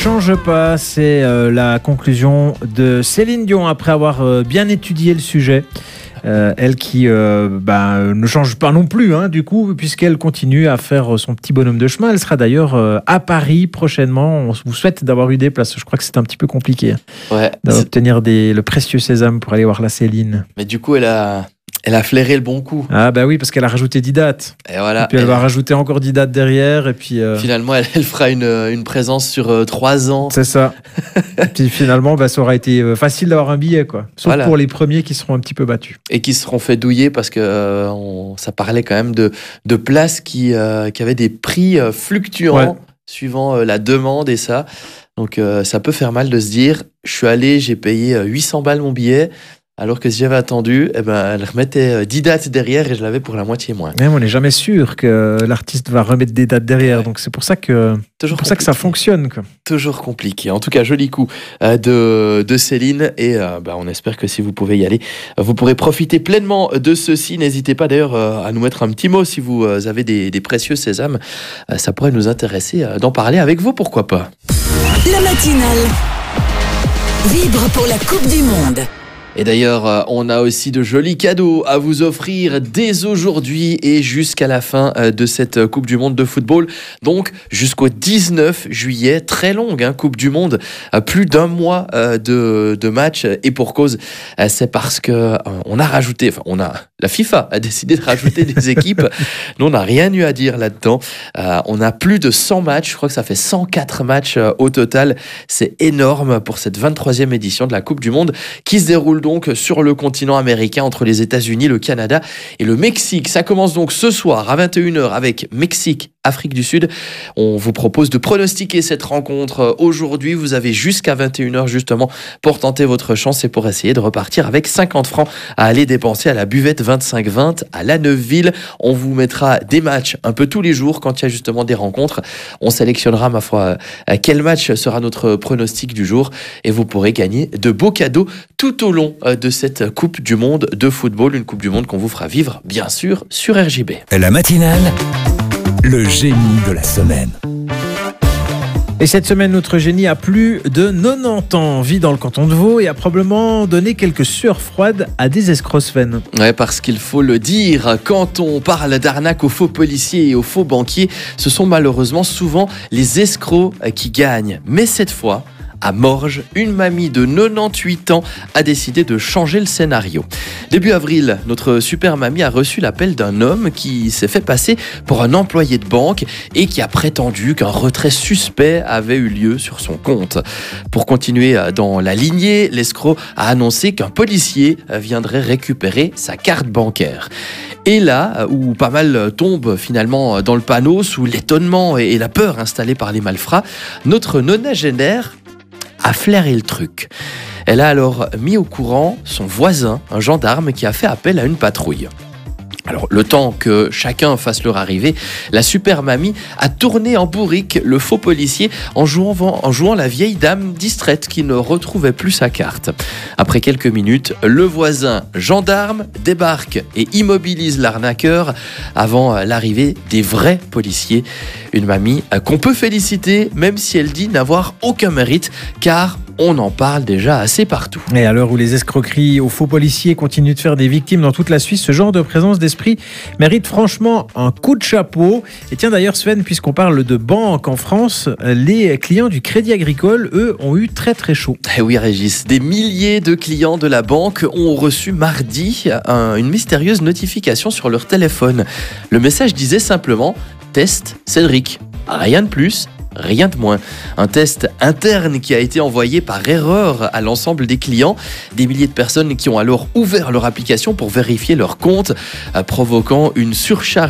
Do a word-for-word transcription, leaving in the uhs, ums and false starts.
change pas, c'est euh, la conclusion de Céline Dion après avoir euh, bien étudié le sujet. Euh, elle qui euh, bah, ne change pas non plus, hein, du coup, puisqu'elle continue à faire son petit bonhomme de chemin. Elle sera d'ailleurs euh, à Paris prochainement. On vous souhaite d'avoir eu des places. Je crois que c'est un petit peu compliqué ouais, d'obtenir des, le précieux sésame pour aller voir la Céline. Mais du coup, elle a, elle a flairé le bon coup. Ah bah oui, parce qu'elle a rajouté dix dates. Et voilà. Et puis elle, elle va rajouter encore dix dates derrière. Et puis euh... finalement, elle, elle fera une, une présence sur euh, trois ans. C'est ça. Et puis finalement, bah, ça aura été euh, facile d'avoir un billet, quoi. Sauf voilà. pour les premiers qui seront un petit peu battus. Et qui seront fait douiller parce que euh, on, ça parlait quand même de, de places qui, euh, qui avaient des prix euh, fluctuants ouais. suivant euh, la demande et ça. Donc euh, ça peut faire mal de se dire, je suis allé, j'ai payé euh, huit cents balles mon billet. Alors que si j'avais attendu, eh ben, elle remettait dix dates derrière et je l'avais pour la moitié moins. Même on n'est jamais sûr que l'artiste va remettre des dates derrière. Ouais. Donc c'est pour ça que, c'est pour ça que ça fonctionne, quoi. Toujours compliqué. En tout cas, joli coup de, de Céline. Et euh, bah, on espère que si vous pouvez y aller, vous pourrez profiter pleinement de ceci. N'hésitez pas d'ailleurs à nous mettre un petit mot si vous avez des, des précieux sésames. Ça pourrait nous intéresser d'en parler avec vous, pourquoi pas. La matinale vibre pour la Coupe du Monde. Et d'ailleurs, on a aussi de jolis cadeaux à vous offrir dès aujourd'hui et jusqu'à la fin de cette Coupe du Monde de football. Donc, jusqu'au dix-neuf juillet, très longue hein, Coupe du Monde, plus d'un mois de, de matchs. Et pour cause, c'est parce que on a rajouté, enfin, on a, la FIFA a décidé de rajouter des équipes. Nous, on n'a rien eu à dire là-dedans. Euh, on a plus de cent matchs. Je crois que ça fait cent quatre matchs au total. C'est énorme pour cette vingt-troisième édition de la Coupe du Monde qui se déroule donc sur le continent américain entre les États-Unis, le Canada et le Mexique. Ça commence donc ce soir à vingt et une heures avec Mexique, Afrique du Sud. On vous propose de pronostiquer cette rencontre aujourd'hui. Vous avez jusqu'à vingt et une heures justement pour tenter votre chance et pour essayer de repartir avec cinquante francs à aller dépenser à la buvette vingt-cinq vingt à La Neuveville. On vous mettra des matchs un peu tous les jours quand il y a justement des rencontres. On sélectionnera, ma foi, quel match sera notre pronostic du jour et vous pourrez gagner de beaux cadeaux tout au long de cette Coupe du Monde de football. Une Coupe du Monde qu'on vous fera vivre, bien sûr, sur R J B. La matinale, le génie de la semaine. Et cette semaine, notre génie a plus de quatre-vingt-dix ans, vit dans le canton de Vaud et a probablement donné quelques sueurs froides à des escrocs, Sven. Ouais, parce qu'il faut le dire, quand on parle d'arnaque aux faux policiers et aux faux banquiers, ce sont malheureusement souvent les escrocs qui gagnent. Mais cette fois, à Morges, une mamie de quatre-vingt-dix-huit ans a décidé de changer le scénario. Début avril, notre super mamie a reçu l'appel d'un homme qui s'est fait passer pour un employé de banque et qui a prétendu qu'un retrait suspect avait eu lieu sur son compte. Pour continuer dans la lignée, l'escroc a annoncé qu'un policier viendrait récupérer sa carte bancaire. Et là, où pas mal tombe finalement dans le panneau sous l'étonnement et la peur installée par les malfrats, notre nonagénaire a flairé le truc. Elle a alors mis au courant son voisin, un gendarme qui a fait appel à une patrouille. Alors, le temps que chacun fasse leur arrivée, la super mamie a tourné en bourrique le faux policier en jouant, en jouant la vieille dame distraite qui ne retrouvait plus sa carte. Après quelques minutes, le voisin gendarme débarque et immobilise l'arnaqueur avant l'arrivée des vrais policiers. Une mamie qu'on peut féliciter, même si elle dit n'avoir aucun mérite, car on en parle déjà assez partout. Et à l'heure où les escroqueries aux faux policiers continuent de faire des victimes dans toute la Suisse, ce genre de présence d'esprit mérite franchement un coup de chapeau. Et tiens d'ailleurs Sven, puisqu'on parle de banque en France, les clients du Crédit Agricole, eux, ont eu très très chaud. Et oui Régis, des milliers de clients de la banque ont reçu mardi un, une mystérieuse notification sur leur téléphone. Le message disait simplement « Test Cédric ». Rien de plus. Rien de moins. Un test interne qui a été envoyé par erreur à l'ensemble des clients. Des milliers de personnes qui ont alors ouvert leur application pour vérifier leur compte, provoquant une surcharge